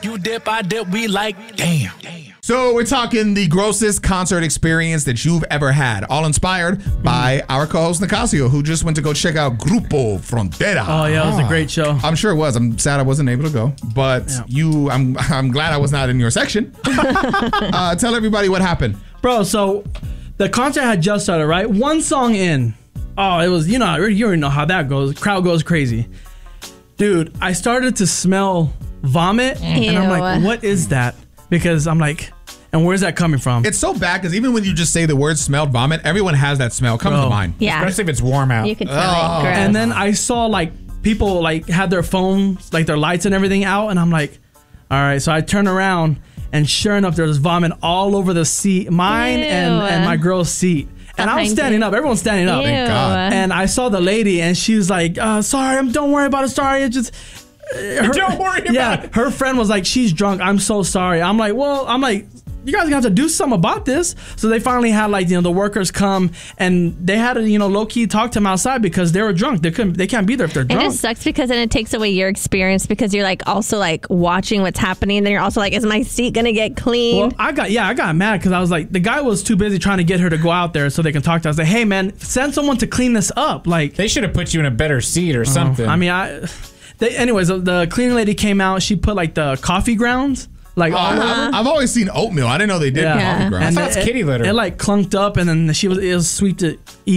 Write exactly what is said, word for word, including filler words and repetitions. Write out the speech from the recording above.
You dip, I dip, we like, damn. So we're talking the grossest concert experience that you've ever had, all inspired by our co-host Nicasio, who just went to go check out Grupo Frontera. Oh yeah, it was a great show. I'm sure it was. I'm sad I wasn't able to go, but Yeah. you, I'm, I'm glad I was not in your section. uh, tell everybody what happened. Bro, so the concert had just started, right? One song in. Oh, it was, you know, you already know how that goes. Crowd goes crazy. Dude, I started to smell vomit, and I'm like, Ew. what is that? Because I'm like, and where's that coming from? It's so bad because even when you just say the word smelled vomit, everyone has that smell. Comes Bro. to mind. Yeah. Especially if it's warm out. You could tell Oh. it. Gross. And then I saw like people like had their phones, like their lights and everything out, and I'm like, all right. So I turn around, and sure enough, there's vomit all over the seat, mine and, Ew. and my girl's seat. And I was Behind standing you. up. Everyone's standing up. Thank God. And I saw the lady, and she was like, uh, "Sorry, I'm. Don't worry about it. Sorry, it just." Her, Don't worry about yeah, it. her friend was like, "She's drunk. I'm so sorry." I'm like, "Well, I'm like, you guys are gonna have to do something about this." So they finally had like you know the workers come, and they had to you know low key talk to them outside because they were drunk. They couldn't. They can't be there if they're It drunk. just sucks because then it takes away your experience because you're like also like watching what's happening. And then you're also like, is my seat gonna get clean? Well, I got yeah, I got mad because I was like, the guy was too busy trying to get her to go out there so they can talk to us. Like, hey man, send someone to clean this up. Like, They should have put you in a better seat or something. I mean, I. They, anyways, the, the cleaning lady came out. She put like the coffee grounds, like all over. I, I've always seen oatmeal. I didn't know they did Yeah. coffee grounds. I thought it's it, kitty litter. It like clunked up, and then she was it was sweet to eat.